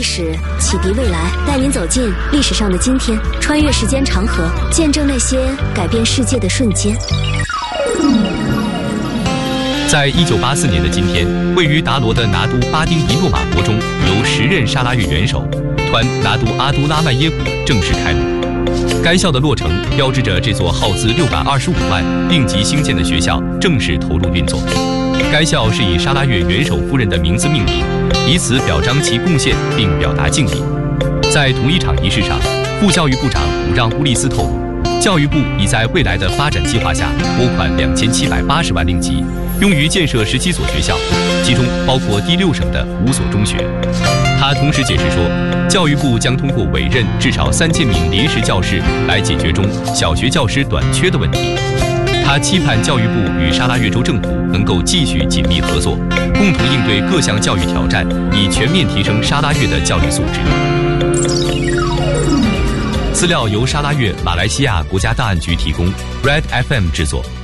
史，启迪未来，带您走进历史上的今天，穿越时间长河，见证那些改变世界的瞬间。 在1984年的今天，位于达罗的拿督巴丁伊诺马国中，由10任沙拉越元首团拿督阿都拉曼耶古正式开幕。该校的落成，标志着这座耗资625万定级兴建的学校正式投入运作。该校是以沙拉越元首夫人的名字命名，以此表彰其贡献并表达敬意。在同一场仪式上，副教育部长古让乌利斯透露，教育部已在未来的发展计划下拨款2780万令吉，用于建设17所学校，其中包括第6省的5所中学。他同时解释说，教育部将通过委任至少3000名临时教师来解决中小学教师短缺的问题。他期盼教育部与沙拉越州政府能够继续紧密合作，共同应对各项教育挑战，以全面提升沙拉越的教育素质。资料由沙拉越马来西亚国家档案局提供 ，Red FM 制作。